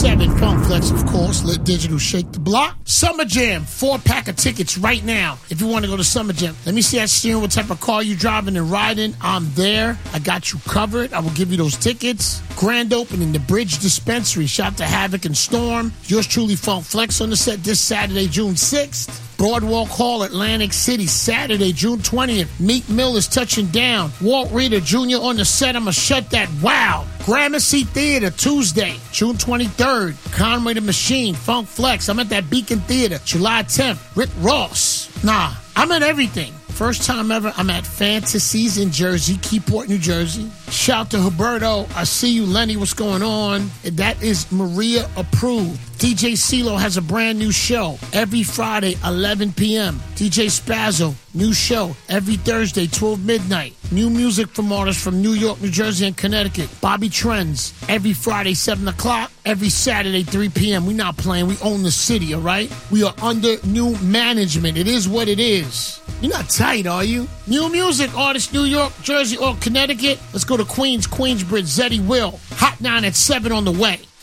7, Funk Flex, of course. Lit Digital, Shake the Block. Summer Jam, 4-pack of tickets right now if you want to go to Summer Jam. Let me see that steering, what type of car you driving and riding. I'm there. I got you covered. I will give you those tickets. Grand opening, the Bridge Dispensary. Shout out to Havoc and Storm. Yours truly, Funk Flex, on the set this Saturday, June 6th. Boardwalk Hall, Atlantic City, Saturday, June 20th. Meek Mill is touching down. Walt Reader Jr. on the set. I'ma shut that. Wow. Gramercy Theater, Tuesday, June 23rd. Conway the Machine, Funk Flex. I'm at that Beacon Theater, July 10th. Rick Ross. Nah, I'm at everything. First time ever, I'm at Fantasies in Jersey, Keyport, New Jersey. Shout to Huberto. I see you, Lenny. What's going on? And that is Maria approved. DJ CeeLo has a brand new show every Friday, 11 p.m. DJ Spazzo, new show every Thursday, 12 midnight. New music from artists from New York, New Jersey, and Connecticut. Bobby Trends, every Friday, 7 o'clock. Every Saturday, 3 p.m. We not playing. We own the city, all right? We are under new management. It is what it is. You're not tight, are you? New music, artists, New York, Jersey, or Connecticut. Let's go to Queens, Queensbridge, Zeddy Will. Hot 9 at 7 on the way.